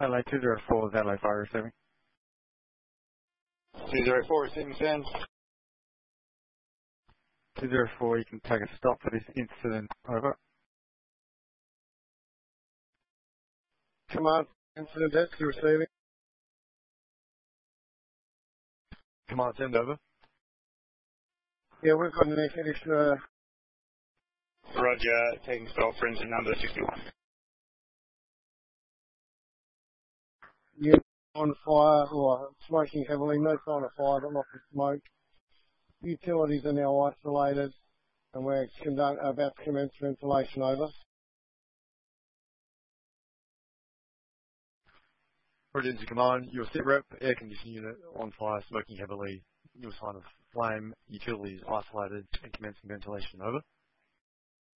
LA 204 is LA 5 receiving. 204 receiving send. 204, you can take a stop for this incident. Over. Command, incident desk, you're receiving. Command, send over. Yeah, we've got an issue. Roger, taking stop for incident number 61. You on fire, or smoking heavily, no sign of fire, but lots of smoke. Utilities are now isolated, and we're about to commence ventilation. Over. Brilliant to command. Your sit rep, air conditioning unit on fire, smoking heavily. Your sign of flame, utilities isolated, and commencing ventilation. Over.